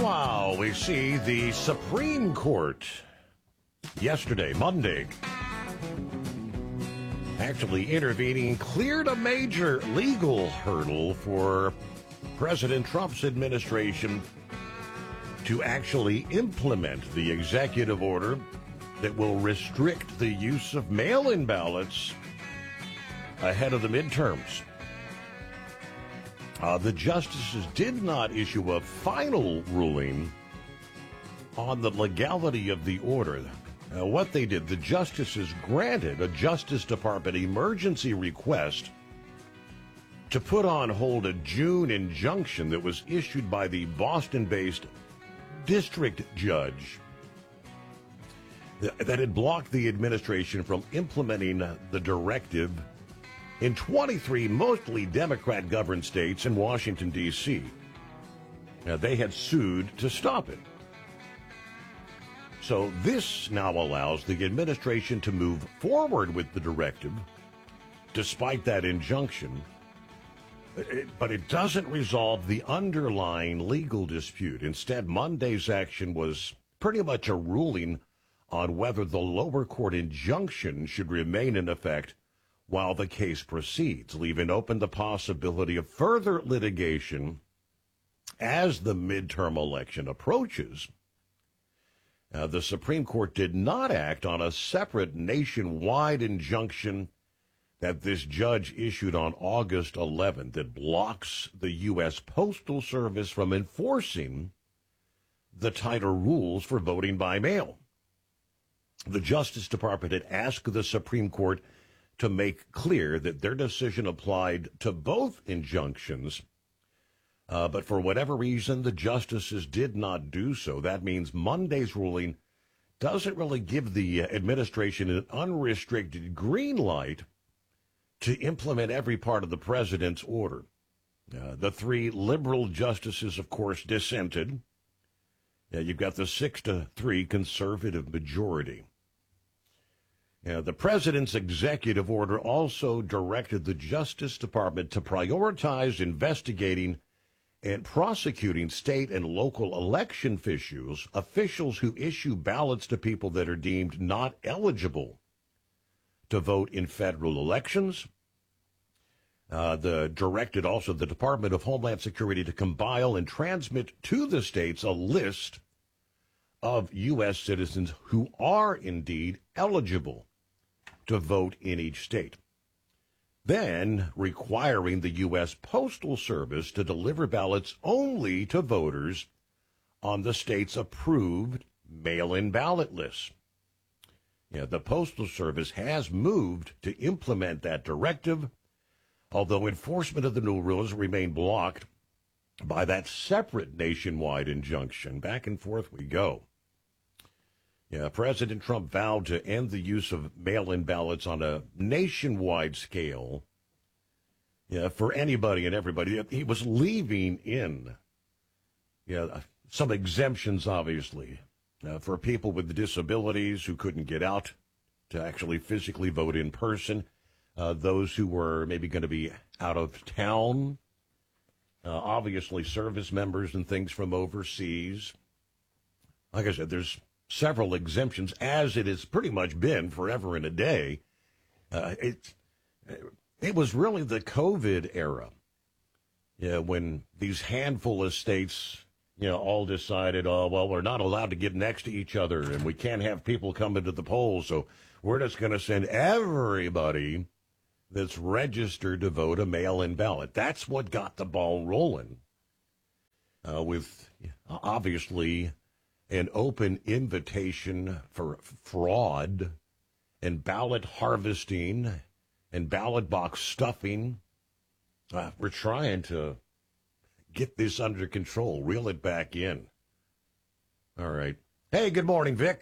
Meanwhile, we see the Supreme Court yesterday, Monday, actually intervening, cleared a major legal hurdle for President Trump's administration to actually implement the executive order that will restrict the use of mail-in ballots ahead of the midterms. The justices did not issue a final ruling on the legality of the order. What they did, the justices granted a Justice Department emergency request to put on hold a June injunction that was issued by the Boston-based district judge that had blocked the administration from implementing the directive in 23 mostly Democrat-governed states in Washington, D.C. They had sued to stop it. So this now allows the administration to move forward with the directive, despite that injunction. But it doesn't resolve the underlying legal dispute. Instead, Monday's action was pretty much a ruling on whether the lower court injunction should remain in effect while the case proceeds, leaving open the possibility of further litigation as the midterm election approaches. The Supreme Court did not act on a separate nationwide injunction that this judge issued on August 11th that blocks the U.S. Postal Service from enforcing the tighter rules for voting by mail. The Justice Department had asked the Supreme Court to make clear that their decision applied to both injunctions, but for whatever reason, the justices did not do so. That means Monday's ruling doesn't really give the administration an unrestricted green light to implement every part of the president's order. The three liberal justices, of course, dissented. You've got the 6-3 conservative majority. The president's executive order also directed the Justice Department to prioritize investigating and prosecuting state and local election officials who issue ballots to people that are deemed not eligible to vote in federal elections. Directed also the Department of Homeland Security to compile and transmit to the states a list of U.S. citizens who are indeed eligible to vote in each state. Then requiring the U.S. Postal Service to deliver ballots only to voters on the state's approved mail-in ballot lists. The Postal Service has moved to implement that directive, although enforcement of the new rules remain blocked by that separate nationwide injunction. Back and forth we go. President Trump vowed to end the use of mail-in ballots on a nationwide scale for anybody and everybody. He was leaving in some exemptions, obviously, for people with disabilities who couldn't get out to actually physically vote in person, those who were maybe going to be out of town, obviously service members and things from overseas. Like I said, there's several exemptions, as it has pretty much been forever and a day. It was really the COVID era, when these handful of states, all decided, we're not allowed to get next to each other, and we can't have people coming to the polls, so we're just going to send everybody that's registered to vote a mail-in ballot. That's what got the ball rolling, with obviously an open invitation for fraud and ballot harvesting and ballot box stuffing. We're trying to get this under control, reel it back in. All right. Hey, good morning, Vic.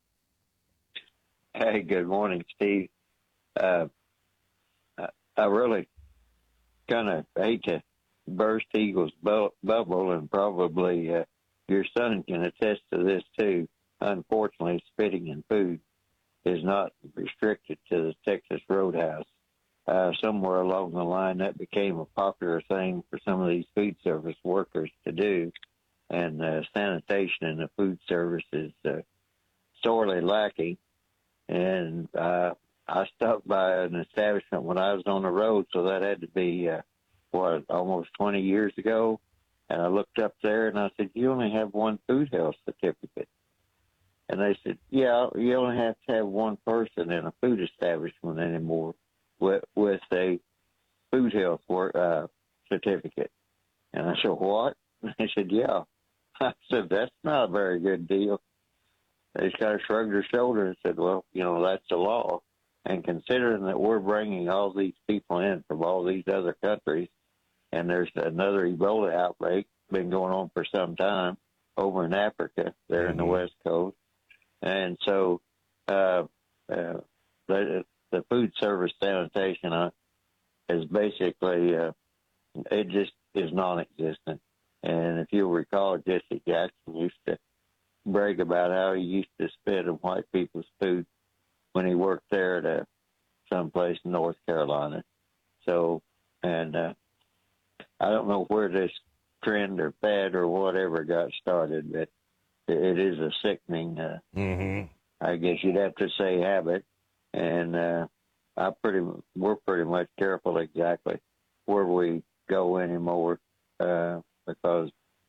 Hey, good morning, Steve. I really kind of hate to burst Eagle's bubble, and probably your son can attest to this too. Unfortunately, spitting in food is not restricted to the Texas Roadhouse. Somewhere along the line, that became a popular thing for some of these food service workers to do. and sanitation in the food service is sorely lacking. And I stopped by an establishment when I was on the road, so that had to be, almost 20 years ago. And I looked up there and I said, "You only have one food health certificate." And they said, "Yeah, you only have to have one person in a food establishment anymore with a food health certificate." And I said, "What?" And they said, "Yeah." I said, "That's not a very good deal." They just kind of shrugged their shoulders and said, "Well, that's the law." And considering that we're bringing all these people in from all these other countries, and there's another Ebola outbreak been going on for some time over in Africa, there in the West Coast. And so the food service sanitation is basically, it just is non-existent. And if you'll recall, Jesse Jackson used to brag about how he used to spit on white people's food when he worked there at someplace in North Carolina. So, and I don't know where this trend or fad or whatever got started, but it is a sickening, I guess you'd have to say, habit. And we're pretty much careful exactly where we go anymore, because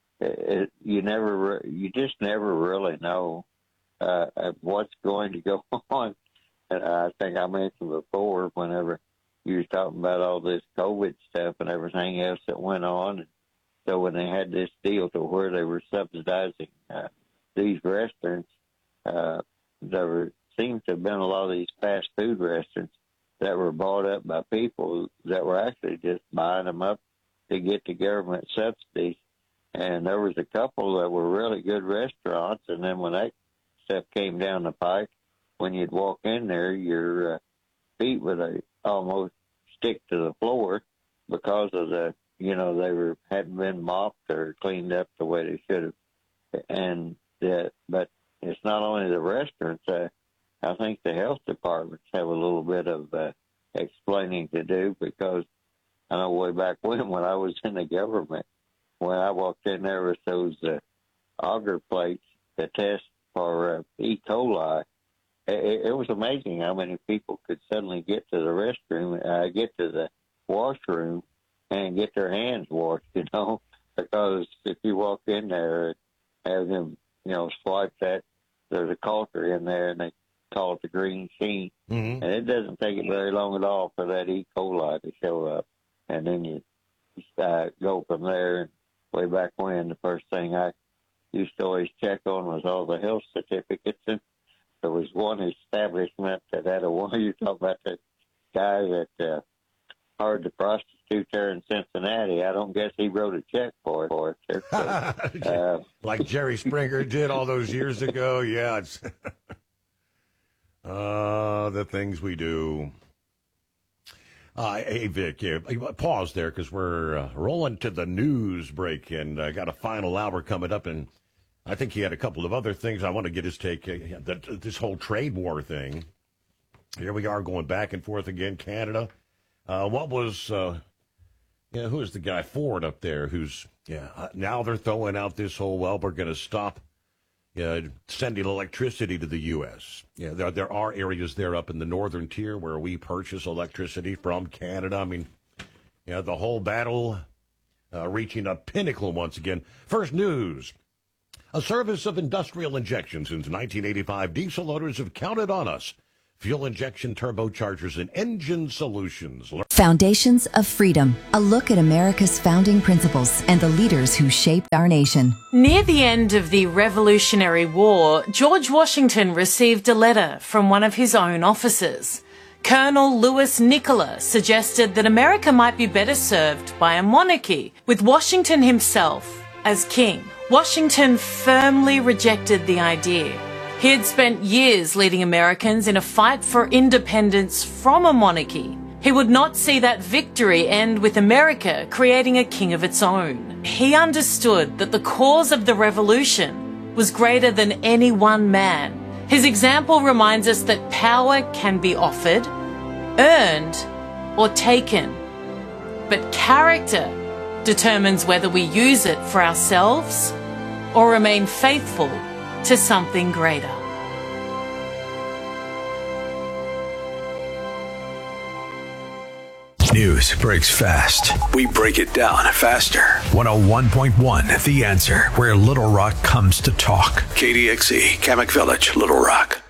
you just never really know what's going to go on. And I think I mentioned before, whenever you were talking about all this COVID stuff and everything else that went on, and so when they had this deal to where they were subsidizing these restaurants, there seemed to have been a lot of these fast food restaurants that were bought up by people that were actually just buying them up to get the government subsidies. And there was a couple that were really good restaurants, and then when that stuff came down the pike, when you'd walk in there, your feet would almost stick to the floor because of they hadn't been mopped or cleaned up the way they should have. And but it's not only the restaurants. I think the health departments have a little bit of explaining to do, because I know way back when I was in the government, when I walked in there with those auger plates to test for E. coli, it was amazing how many people could suddenly get to the restroom, get to the washroom, and get their hands washed, because if you walk in there and have them, swipe that, there's a culture in there, and they call it the green sheen, and it doesn't take it very long at all for that E. coli to show up, and then you go from there. And way back when, the first thing I used to always check on was all the health certificates, and there was one establishment that had you talk about the guy that hired the prostitute there in Cincinnati. I don't guess he wrote a check for it. So, like Jerry Springer did all those years ago. Yeah, it's the things we do. Hey, Vic, pause there because we're rolling to the news break, and I got a final hour coming up, and I think he had a couple of other things. I want to get his take. This whole trade war thing. Here we are going back and forth again. Canada. What was, who is the guy, Ford up there, who's, now they're throwing out this whole, we're going to stop sending electricity to the U.S. Yeah, there are areas there up in the northern tier where we purchase electricity from Canada. I mean, the whole battle reaching a pinnacle once again. First news. A service of industrial injection since 1985. Diesel owners have counted on us. Fuel injection, turbochargers, and engine solutions. Foundations of Freedom. A look at America's founding principles and the leaders who shaped our nation. Near the end of the Revolutionary War, George Washington received a letter from one of his own officers. Colonel Louis Nicola suggested that America might be better served by a monarchy, with Washington himself as king. Washington firmly rejected the idea. He had spent years leading Americans in a fight for independence from a monarchy. He would not see that victory end with America creating a king of its own. He understood that the cause of the revolution was greater than any one man. His example reminds us that power can be offered, earned, or taken. But character determines whether we use it for ourselves or remain faithful to something greater? News breaks fast. We break it down faster. 101.1 The Answer, where Little Rock comes to talk. KDXE, Kamak Village, Little Rock.